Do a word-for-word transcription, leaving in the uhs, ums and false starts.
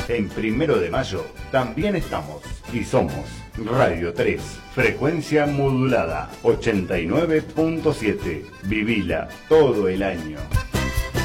En Primero de Mayo también estamos y somos Radio tres, frecuencia modulada ochenta y nueve punto siete. Vivila todo el año.